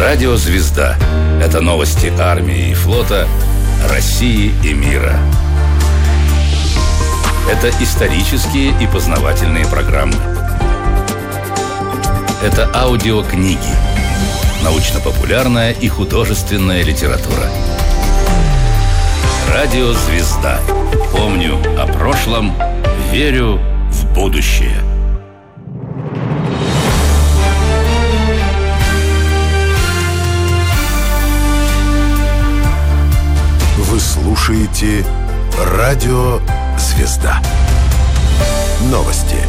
Радио «Звезда» – это новости армии и флота, России и мира. Это исторические и познавательные программы. Это аудиокниги, научно-популярная и художественная литература. Радио «Звезда». Помню о прошлом, верю в будущее. Вы слушаете Радио «Звезда». Новости.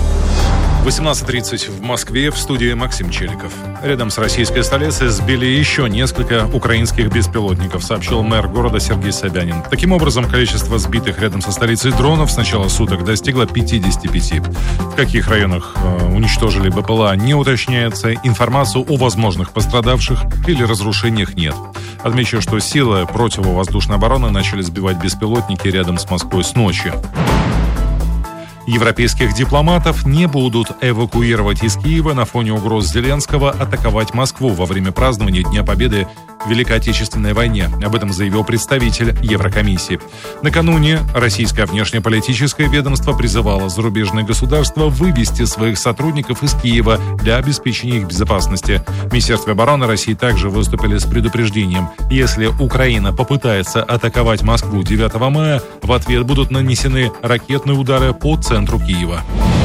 18:30 в Москве, в студии Максим Челиков. Рядом с российской столицей сбили еще несколько украинских беспилотников, сообщил мэр города Сергей Собянин. Таким образом, количество сбитых рядом со столицей дронов с начала суток достигло 55. В каких районах уничтожили БПЛА, не уточняется. Информацию о возможных пострадавших или разрушениях нет. Отмечу, что силы противовоздушной обороны начали сбивать беспилотники рядом с Москвой с ночи. Европейских дипломатов не будут эвакуировать из Киева на фоне угроз Зеленского атаковать Москву во время празднования Дня Победы в Великой Отечественной войне. Об этом заявил представитель Еврокомиссии. Накануне российское внешнеполитическое ведомство призывало зарубежные государства вывести своих сотрудников из Киева для обеспечения их безопасности. В Министерстве обороны России также выступили с предупреждением: если Украина попытается атаковать Москву 9 мая, в ответ будут нанесены ракетные удары по центру Киева.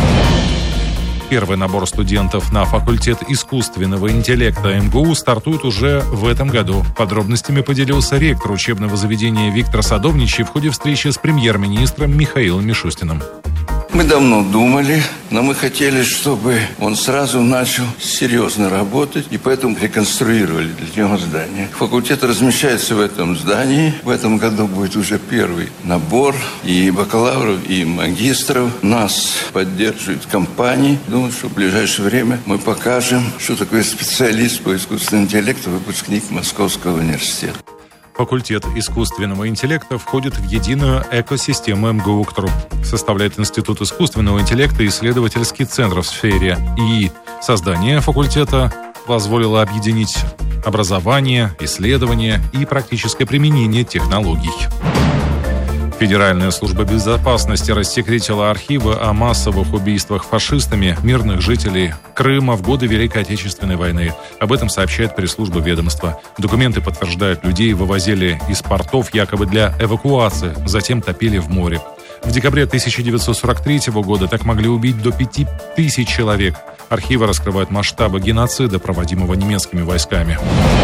Первый набор студентов на факультет искусственного интеллекта МГУ стартует уже в этом году. Подробностями поделился ректор учебного заведения Виктор Садовничий в ходе встречи с премьер-министром Михаилом Мишустиным. Мы давно думали, но мы хотели, чтобы он сразу начал серьезно работать, и поэтому реконструировали для него здание. Факультет размещается в этом здании. В этом году будет уже первый набор и бакалавров, и магистров. Нас поддерживают компании. Думаю, что в ближайшее время мы покажем, что такое специалист по искусственному интеллекту, выпускник Московского университета. Факультет искусственного интеллекта входит в единую экосистему МГУ КТРУ. Составляет Институт искусственного интеллекта и исследовательский центр в сфере ИИ. Создание факультета позволило объединить образование, исследование и практическое применение технологий. Федеральная служба безопасности рассекретила архивы о массовых убийствах фашистами мирных жителей Крыма в годы Великой Отечественной войны. Об этом сообщает пресс-служба ведомства. Документы подтверждают, людей вывозили из портов якобы для эвакуации, затем топили в море. В декабре 1943 года так могли убить до 5000 человек. Архивы раскрывают масштабы геноцида, проводимого немецкими войсками.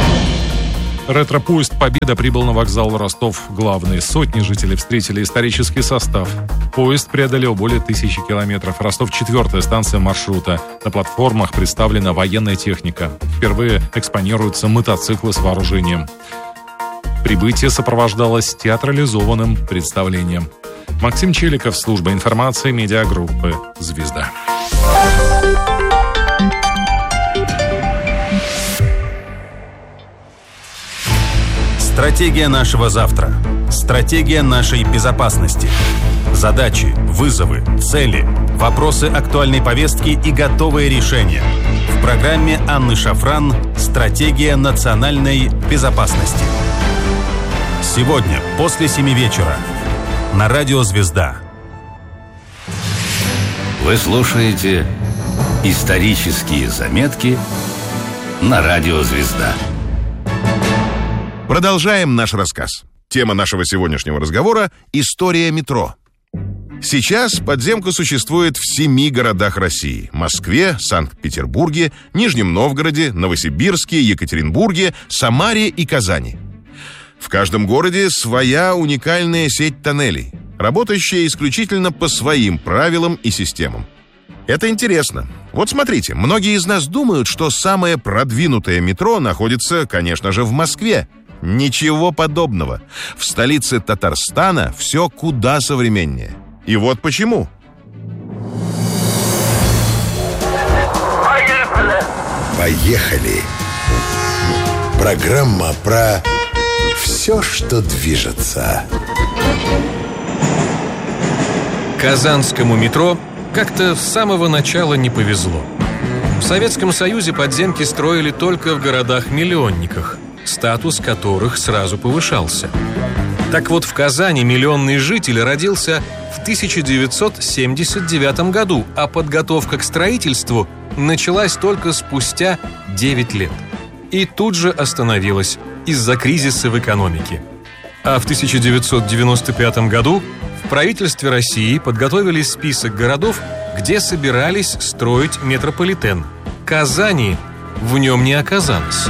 Ретро-поезд «Победа» прибыл на вокзал Ростов-Главный. Сотни жителей встретили исторический состав. Поезд преодолел более 1000 километров. Ростов — 4-я станция маршрута. На платформах представлена военная техника. Впервые экспонируются мотоциклы с вооружением. Прибытие сопровождалось театрализованным представлением. Максим Челиков, служба информации медиагруппы «Звезда». Стратегия нашего завтра. Стратегия нашей безопасности. Задачи, вызовы, цели, вопросы актуальной повестки и готовые решения. В программе Анны Шафран «Стратегия национальной безопасности». Сегодня после 7 вечера на Радио «Звезда». Вы слушаете исторические заметки на Радио «Звезда». Продолжаем наш рассказ. Тема нашего сегодняшнего разговора – история метро. Сейчас подземка существует в 7 городах России: Москве, Санкт-Петербурге, Нижнем Новгороде, Новосибирске, Екатеринбурге, Самаре и Казани. В каждом городе своя уникальная сеть тоннелей, работающая исключительно по своим правилам и системам. Это интересно. Вот смотрите, многие из нас думают, что самое продвинутое метро находится, конечно же, в Москве. Ничего подобного. В столице Татарстана все куда современнее. И вот почему. Поехали! Программа про все, что движется. Казанскому метро как-то с самого начала не повезло. В Советском Союзе подземки строили только в городах-миллионниках, статус которых сразу повышался. Так вот, в Казани миллионный житель родился в 1979 году, а подготовка к строительству началась только спустя 9 лет. И тут же остановилась из-за кризиса в экономике. А в 1995 году в правительстве России подготовили список городов, где собирались строить метрополитен. Казани в нем не оказалось.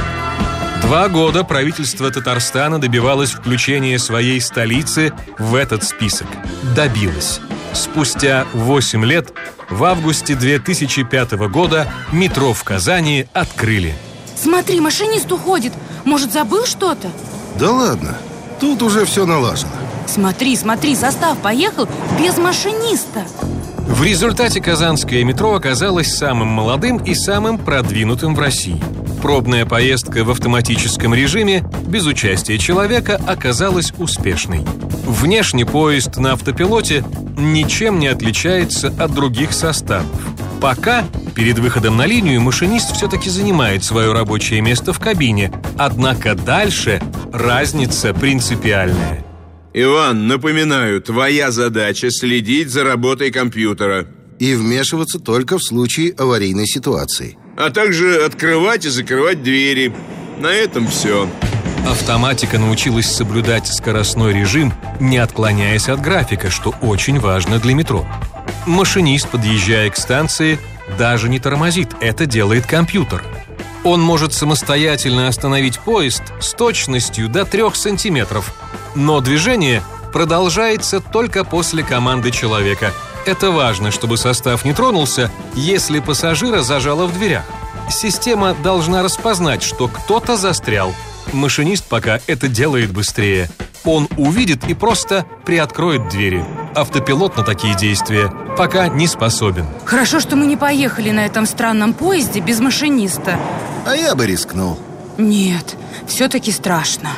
2 года правительство Татарстана добивалось включения своей столицы в этот список. Добилось. Спустя 8 лет, в августе 2005 года, метро в Казани открыли. Смотри, машинист уходит. Может, забыл что-то? Да ладно, тут уже все налажено. Смотри, состав поехал без машиниста. В результате казанское метро оказалось самым молодым и самым продвинутым в России. Пробная поездка в автоматическом режиме без участия человека оказалась успешной. Внешне поезд на автопилоте ничем не отличается от других составов. Пока перед выходом на линию машинист все-таки занимает свое рабочее место в кабине, однако дальше разница принципиальная. Иван, напоминаю, твоя задача следить за работой компьютера. И вмешиваться только в случае аварийной ситуации. А также открывать и закрывать двери. На этом все. Автоматика научилась соблюдать скоростной режим, не отклоняясь от графика, что очень важно для метро. Машинист, подъезжая к станции, даже не тормозит, это делает компьютер. Он может самостоятельно остановить поезд с точностью до 3 сантиметров. Но движение продолжается только после команды человека. Это важно, чтобы состав не тронулся, если пассажира зажало в дверях. Система должна распознать, что кто-то застрял. Машинист пока это делает быстрее. Он увидит и просто приоткроет двери. Автопилот на такие действия пока не способен. Хорошо, что мы не поехали на этом странном поезде без машиниста. А я бы рискнул. Нет, все-таки страшно.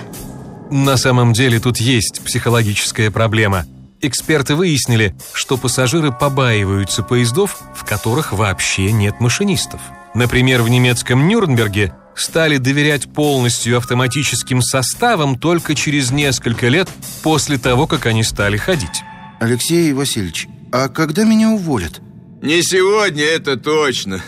На самом деле тут есть психологическая проблема. Эксперты выяснили, что пассажиры побаиваются поездов, в которых вообще нет машинистов. Например, в немецком Нюрнберге стали доверять полностью автоматическим составам только через несколько лет после того, как они стали ходить. Алексей Васильевич, а когда меня уволят? Не сегодня, это точно.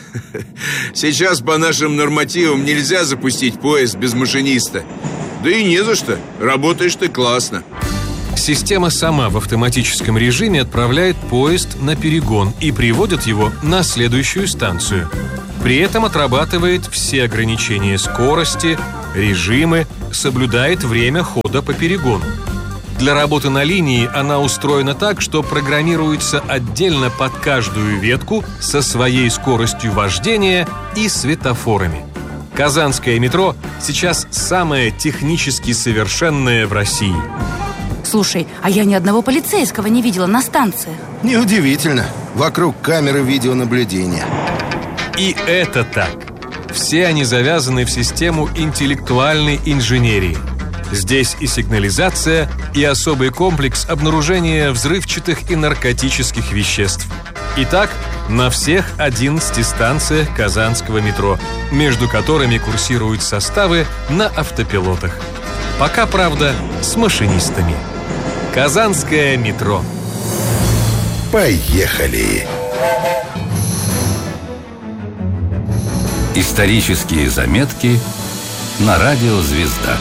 Сейчас по нашим нормативам нельзя запустить поезд без машиниста. Да и не за что. Работаешь ты классно. Система сама в автоматическом режиме отправляет поезд на перегон и приводит его на следующую станцию. При этом отрабатывает все ограничения скорости, режимы, соблюдает время хода по перегону. Для работы на линии она устроена так, что программируется отдельно под каждую ветку со своей скоростью вождения и светофорами. Казанское метро сейчас самое технически совершенное в России. Слушай, а я ни одного полицейского не видела на станциях. Неудивительно. Вокруг камеры видеонаблюдения. И это так. Все они завязаны в систему интеллектуальной инженерии. Здесь и сигнализация, и особый комплекс обнаружения взрывчатых и наркотических веществ. Итак, на всех 11 станциях казанского метро, между которыми курсируют составы на автопилотах. Пока, правда, с машинистами. Казанское метро. Поехали! Исторические заметки на радио «Звезда».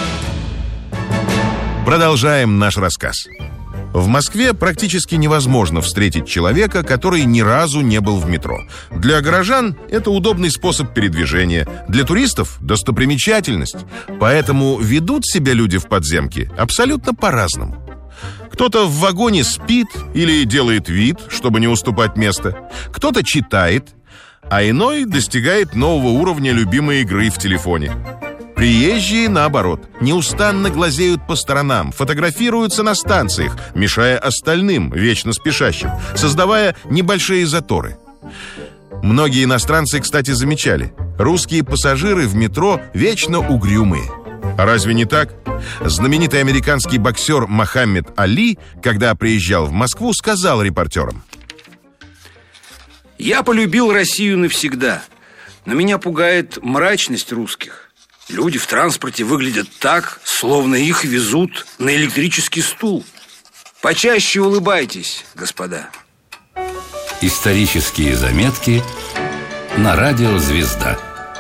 Продолжаем наш рассказ. В Москве практически невозможно встретить человека, который ни разу не был в метро. Для горожан это удобный способ передвижения, для туристов – достопримечательность. Поэтому ведут себя люди в подземке абсолютно по-разному. Кто-то в вагоне спит или делает вид, чтобы не уступать место. Кто-то читает, а иной достигает нового уровня любимой игры в телефоне. Приезжие, наоборот, неустанно глазеют по сторонам, фотографируются на станциях, мешая остальным, вечно спешащим, создавая небольшие заторы. Многие иностранцы, кстати, замечали, русские пассажиры в метро вечно угрюмые. А разве не так? Знаменитый американский боксер Мохаммед Али, когда приезжал в Москву, сказал репортерам: «Я полюбил Россию навсегда. Но меня пугает мрачность русских. Люди в транспорте выглядят так, словно их везут на электрический стул. Почаще улыбайтесь, господа. Исторические заметки на радио «Звезда».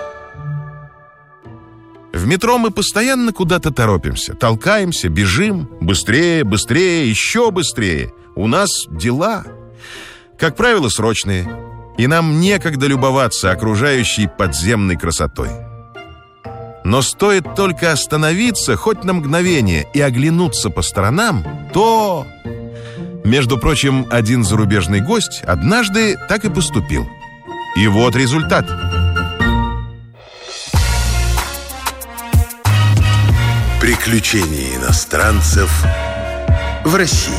В метро мы постоянно куда-то торопимся, толкаемся, бежим. Быстрее, быстрее, еще быстрее. У нас дела. Как правило, срочные. И нам некогда любоваться окружающей подземной красотой. Но стоит только остановиться хоть на мгновение и оглянуться по сторонам, то... Между прочим, один зарубежный гость однажды так и поступил. И вот результат. Приключения иностранцев в России.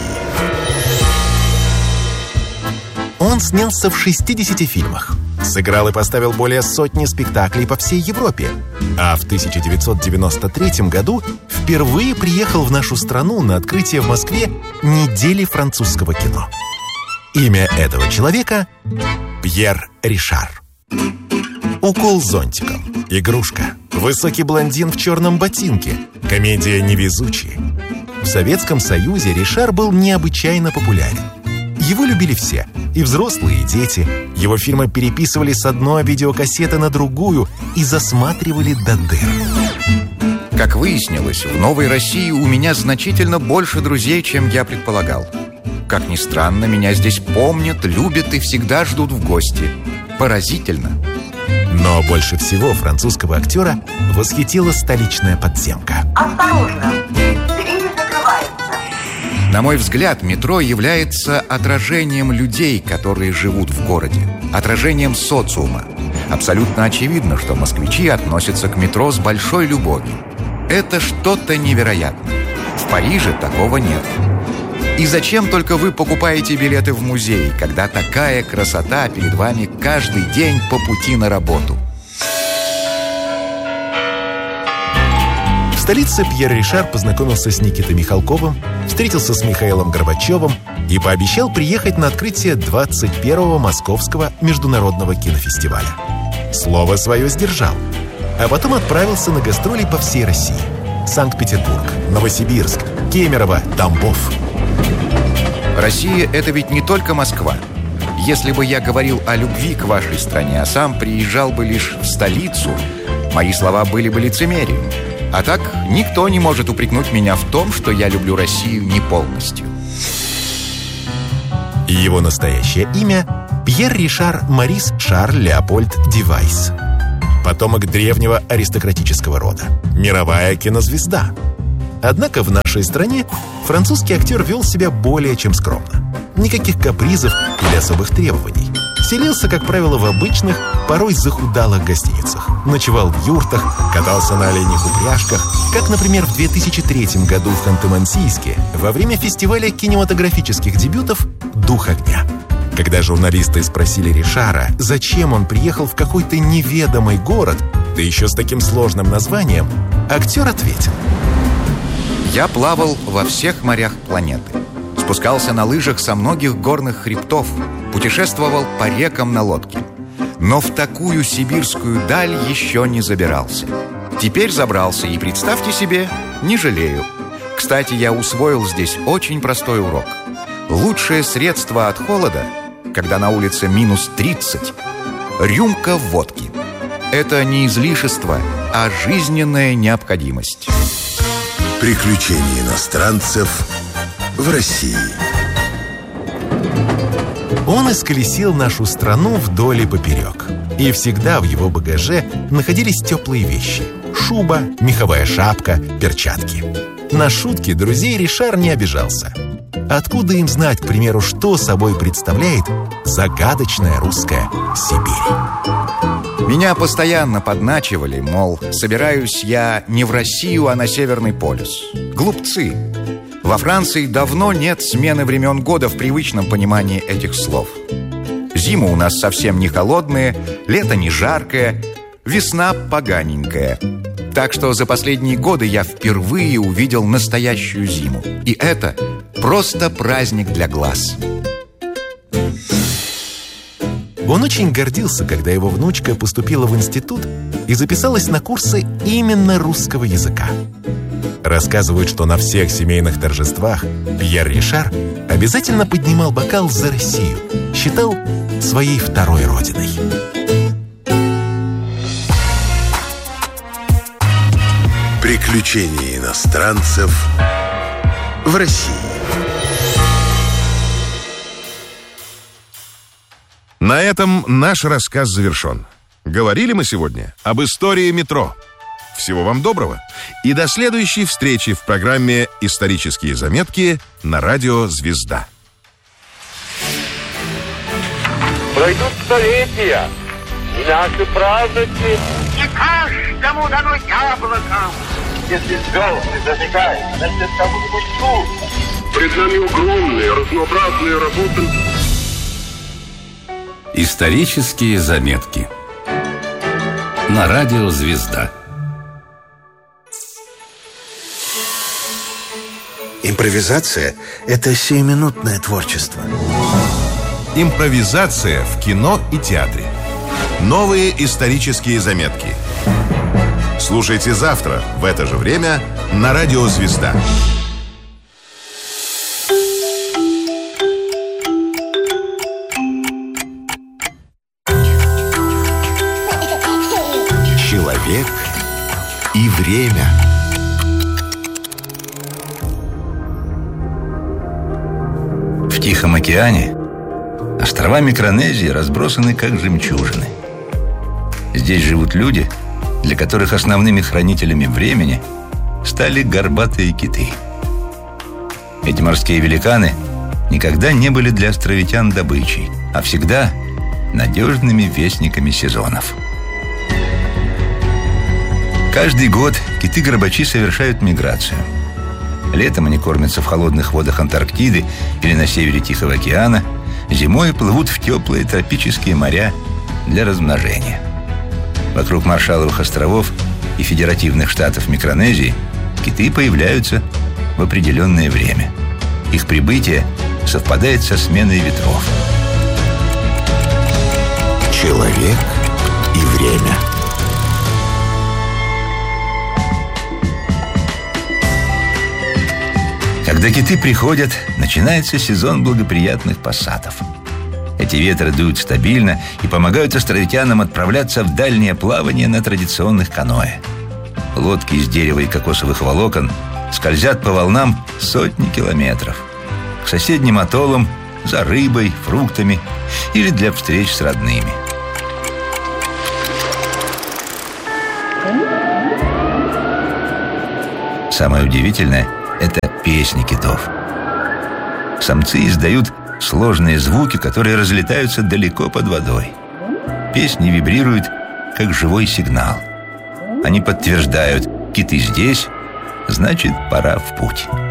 Он снялся в 60 фильмах, сыграл и поставил более сотни спектаклей по всей Европе, а в 1993 году впервые приехал в нашу страну на открытие в Москве недели французского кино. Имя этого человека – Пьер Ришар. «Укол зонтиком», «Игрушка», «Высокий блондин в черном ботинке», комедия «Невезучие». В Советском Союзе Ришар был необычайно популярен. Его любили все, и взрослые, и дети. Его фильмы переписывали с одной видеокассеты на другую и засматривали до дыр. Как выяснилось, в Новой России у меня значительно больше друзей, чем я предполагал. Как ни странно, меня здесь помнят, любят и всегда ждут в гости. Поразительно. Но больше всего французского актера восхитила столичная подземка. Осторожно, двери закрываются. На мой взгляд, метро является отражением людей, которые живут в городе, отражением социума. Абсолютно очевидно, что москвичи относятся к метро с большой любовью. Это что-то невероятное. В Париже такого нет. И зачем только вы покупаете билеты в музей, когда такая красота перед вами каждый день по пути на работу? В столице Пьер Ришар познакомился с Никитой Михалковым, встретился с Михаилом Горбачевым и пообещал приехать на открытие 21-го Московского международного кинофестиваля. Слово свое сдержал, а потом отправился на гастроли по всей России. Санкт-Петербург, Новосибирск, Кемерово, Тамбов. Россия — это ведь не только Москва. Если бы я говорил о любви к вашей стране, а сам приезжал бы лишь в столицу, мои слова были бы лицемерием. А так никто не может упрекнуть меня в том, что я люблю Россию не полностью. Его настоящее имя – Пьер Ришар Морис Шарль Леопольд Девайс. Потомок древнего аристократического рода. Мировая кинозвезда. Однако в нашей стране французский актер вел себя более чем скромно. Никаких капризов или особых требований. Селился, как правило, в обычных, порой захудалых гостиницах. Ночевал в юртах, катался на оленьих упряжках, как, например, в 2003 году в Ханты-Мансийске во время фестиваля кинематографических дебютов «Дух огня». Когда журналисты спросили Ришара, зачем он приехал в какой-то неведомый город, да еще с таким сложным названием, актер ответил: «Я плавал во всех морях планеты. Спускался на лыжах со многих горных хребтов, путешествовал по рекам на лодке. Но в такую сибирскую даль еще не забирался. Теперь забрался и, представьте себе, не жалею. Кстати, я усвоил здесь очень простой урок. Лучшее средство от холода, когда на улице минус 30, рюмка водки. Это не излишество, а жизненная необходимость». Приключения иностранцев в России. Он исколесил нашу страну вдоль и поперек. И всегда в его багаже находились теплые вещи. Шуба, меховая шапка, перчатки. На шутки друзей Ришар не обижался. Откуда им знать, к примеру, что собой представляет загадочная русская Сибирь? Меня постоянно подначивали, мол, собираюсь я не в Россию, а на Северный полюс. Глупцы. Во Франции давно нет смены времен года в привычном понимании этих слов. Зимы у нас совсем не холодные, лето не жаркое, весна поганенькая. Так что за последние годы я впервые увидел настоящую зиму. И это просто праздник для глаз. Он очень гордился, когда его внучка поступила в институт и записалась на курсы именно русского языка. Рассказывают, что на всех семейных торжествах Пьер Ришар обязательно поднимал бокал за Россию, считал своей второй родиной. Приключения иностранцев в России. На этом наш рассказ завершен. Говорили мы сегодня об истории метро. Всего вам доброго и до следующей встречи в программе «Исторические заметки» на радио «Звезда». Пройдут столетия, и наши праздники не каждому дано яблоком. Если звезды зажигают на кому-нибудь суд. Пред нами огромные, разнообразные работы. Исторические заметки на радио «Звезда». Импровизация – это сиюминутное творчество. Импровизация в кино и театре. Новые исторические заметки. Слушайте завтра в это же время на радио «Звезда». Человек и время. В Тихом океане острова Микронезии разбросаны как жемчужины. Здесь живут люди, для которых основными хранителями времени стали горбатые киты. Эти морские великаны никогда не были для островитян добычей, а всегда надежными вестниками сезонов. Каждый год киты-гробачи совершают миграцию. Летом они кормятся в холодных водах Антарктиды или на севере Тихого океана, зимой плывут в теплые тропические моря для размножения. Вокруг Маршалловых островов и федеративных штатов Микронезии киты появляются в определенное время. Их прибытие совпадает со сменой ветров. Человек и время. Когда киты приходят, начинается сезон благоприятных пассатов. Эти ветры дуют стабильно и помогают островитянам отправляться в дальнее плавание на традиционных каноэ. Лодки из дерева и кокосовых волокон скользят по волнам сотни километров к соседним атоллам за рыбой, фруктами или для встреч с родными. Самое удивительное – это песни китов. Самцы издают сложные звуки, которые разлетаются далеко под водой. Песни вибрируют, как живой сигнал. Они подтверждают: киты здесь, значит, пора в путь.